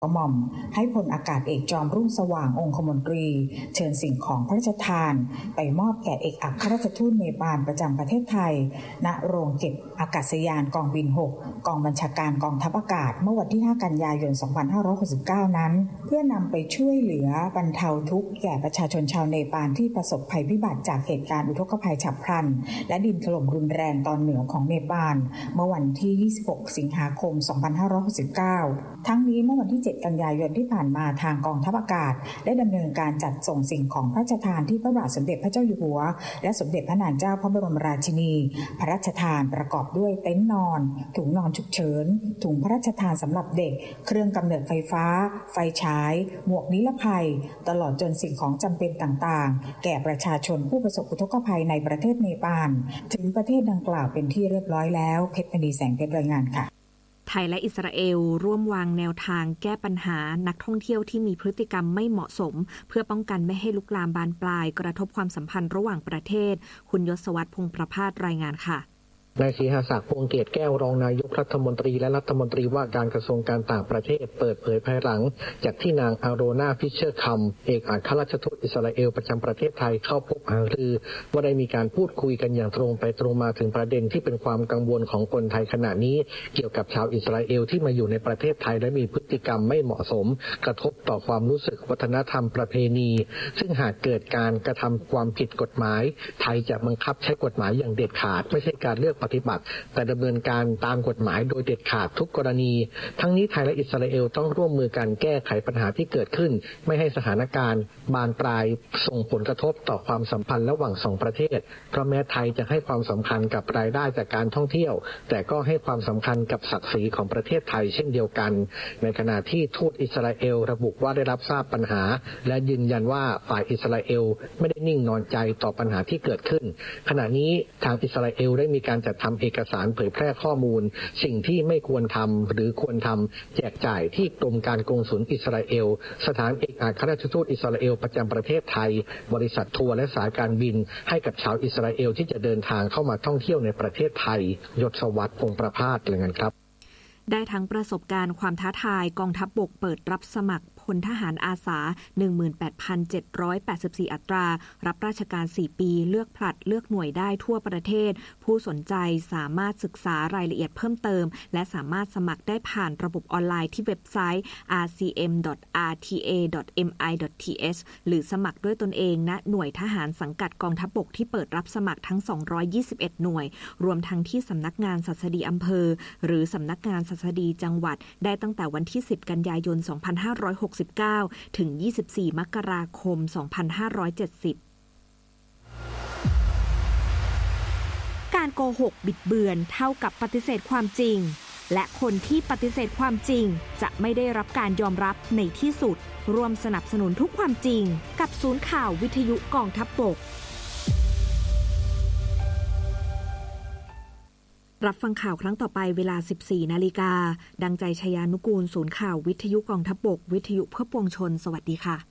กระหม่อมให้พลอากาศเอกจอมรุ่งสว่างองคมนตรีเชิญสิ่งของพระราชทานไปมอบแก่เอกอัครราชทูตเนปาลประจำประเทศไทยณโรงเก็บอากาศยานกองบิน 6 กองบัญชาการกองทัพอากาศเมื่อวันที่ 5 กันยายน 2569 นั้นเพื่อนำไปช่วยเหลือบรรเทาทุกข์แก่ประชาชนชาวเนปาลที่ประสบภัยพิบัติจากเหตุการณ์อุทกภัยฉับพลันและดินถล่มรุนแรงตอนเหนือของเนปาลเมื่อวันที่ 26 สิงหาคม 2569 ทั้งนี้เมื่อวันที่ 7 กันยายนที่ผ่านมาทางกองทัพอากาศได้ดำเนินการจัดส่งสิ่งของพระราชทานที่พระบาทสมเด็จพระเจ้าอยู่หัวและสมเด็จพระนางเจ้าพระบรมราชินีพระราชทานประกอบด้วยเต็นท์นอนถุงนอนฉุกเฉินถุงพระราชทานสำหรับเด็กเครื่องกำเนิดไฟฟ้าไฟฉายหมวกนิรภัยตลอดจนสิ่งของจำเป็นต่างๆแก่ประชาชนผู้ประสบอุทกภัยในประเทศเนปาลถึงประเทศดังกล่าวเป็นที่เรียบร้อยแล้วเพชรมณีแสงเพชรรายงานค่ะไทยและอิสราเอลร่วมวางแนวทางแก้ปัญหานักท่องเที่ยวที่มีพฤติกรรมไม่เหมาะสมเพื่อป้องกันไม่ให้ลุกลามบานปลายกระทบความสัมพันธ์ระหว่างประเทศคุณยศวรรษ พงษ์ประภาสรายงานค่ะนายศรีหศักดิ์ พวงเกตแก้วรองนายกรัฐมนตรีและรัฐมนตรีว่าการกระทรวงการต่างประเทศเปิดเผยภายหลังจากที่นางอาโรนาฟิชเชอร์คัมเอกอัครราชทูตอิสราเอลประจำประเทศไทยเข้าพบหารือว่าได้มีการพูดคุยกันอย่างตรงไปตรงมาถึงประเด็นที่เป็นความกังวลของคนไทยขณะนี้เกี่ยวกับชาวอิสราเอลที่มาอยู่ในประเทศไทยและมีพฤติกรรมไม่เหมาะสมกระทบต่อความรู้สึกวัฒนธรรมประเพณีซึ่งหากเกิดการกระทำความผิดกฎหมายไทยจะบังคับใช้กฎหมายอย่างเด็ดขาดไม่ใช่การเลือกปฏิบัติแต่ดำเนินการตามกฎหมายโดยเด็ดขาดทุกกรณีทั้งนี้ไทยและอิสราเอลต้องร่วมมือกันแก้ไขปัญหาที่เกิดขึ้นไม่ให้สถานการณ์บานปลายส่งผลกระทบต่อความสัมพันธ์ระหว่างสองประเทศเพราะแม้ไทยจะให้ความสำคัญกับรายได้จากการท่องเที่ยวแต่ก็ให้ความสำคัญกับศักดิ์ศรีของประเทศไทยเช่นเดียวกันในขณะที่ทูตอิสราเอลระบุว่าได้รับทราบปัญหาและยืนยันว่าฝ่ายอิสราเอลไม่ได้นิ่งนอนใจต่อปัญหาที่เกิดขึ้นขณะนี้ทางอิสราเอลได้มีการจัดทำเอกสารเผยแพร่ข้อมูลสิ่งที่ไม่ควรทำหรือควรทำแจกจ่ายที่กรมการกงสุลอิสราเอลสถานเอกอัครราชทูตอิสราเอลประจำประเทศไทยบริษัททัวร์และสายการบินให้กับชาวอิสราเอลที่จะเดินทางเข้ามาท่องเที่ยวในประเทศไทยยศวรรษ พงษ์ประภาสรายงานครับได้ทั้งประสบการณ์ความท้าทายกองทัพบกเปิดรับสมัครพลทหารอาสา 18,784 อัตรารับราชการ4ปีเลือกผลัดเลือกหน่วยได้ทั่วประเทศผู้สนใจสามารถศึกษารายละเอียดเพิ่มเติมและสามารถสมัครได้ผ่านระบบออนไลน์ที่เว็บไซต์ rcm.rta.mi.th หรือสมัครด้วยตนเองณหน่วยทหารสังกัดกองทัพบกที่เปิดรับสมัครทั้ง221หน่วยรวมทั้งที่สำนักงานศัสดีอำเภอหรือสำนักงานศัสดีจังหวัดได้ตั้งแต่วันที่10กันยายน2569ถึง24มกราคม2570การโกหกบิดเบือนเท่ากับปฏิเสธความจริงและคนที่ปฏิเสธความจริงจะไม่ได้รับการยอมรับในที่สุดร่วมสนับสนุนทุกความจริงกับศูนย์ข่าววิทยุกองทัพบกรับฟังข่าวครั้งต่อไปเวลา 14 นาฬิกาดังใจชยานุกูลศูนย์ข่าววิทยุกองทัพบกวิทยุเพื่อปวงชนสวัสดีค่ะ